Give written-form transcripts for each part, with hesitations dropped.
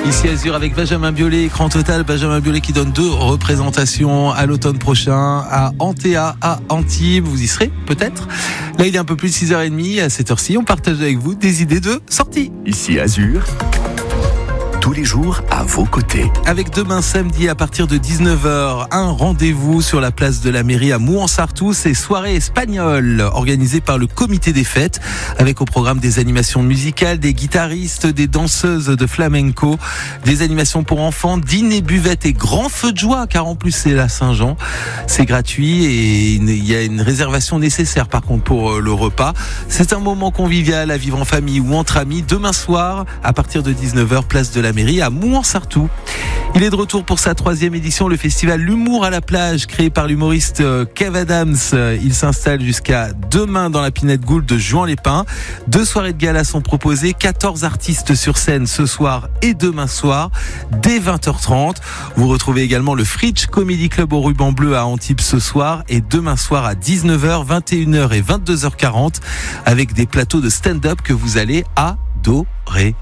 Ici Azur avec Benjamin Biolay, écran total. Benjamin Biolay qui donne 2 représentations à l'automne prochain à Antea, à Antibes. Vous y serez peut-être. Là il est un peu plus de 6h30. À cette heure-ci, on partage avec vous des idées de sortie. Ici Azur, tous les jours à vos côtés. Avec demain samedi à partir de 19h, un rendez-vous sur la place de la mairie à Mouans-Sartoux. C'est soirée espagnole organisée par le comité des fêtes avec au programme des animations musicales, des guitaristes, des danseuses de flamenco, des animations pour enfants, dîner, buvette et grand feu de joie car en plus c'est la Saint-Jean. C'est gratuit et il y a une réservation nécessaire par contre pour le repas. C'est un moment convivial à vivre en famille ou entre amis. Demain soir à partir de 19h, place de la mairie à Mouans-Sartoux. Il est de retour pour sa 3e édition, le festival L'Humour à la plage, créé par l'humoriste Kev Adams. Il s'installe jusqu'à demain dans la Pinette Gould de Juan-les-Pins. 2 soirées de gala sont proposées, 14 artistes sur scène ce soir et demain soir, dès 20h30. Vous retrouvez également le Fridge Comedy Club au ruban bleu à Antibes ce soir et demain soir à 19h, 21h et 22h40 avec des plateaux de stand-up que vous allez adorer.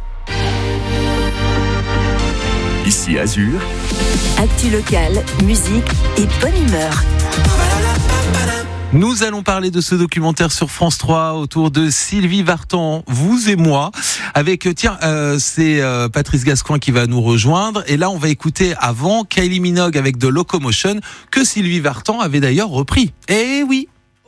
Ici Azur, actu locale, musique et bonne humeur. Nous allons parler de ce documentaire sur France 3 autour de Sylvie Vartan, vous et moi, avec c'est Patrice Gascoigne qui va nous rejoindre et là on va écouter avant Kylie Minogue avec The Locomotion que Sylvie Vartan avait d'ailleurs repris. Eh oui.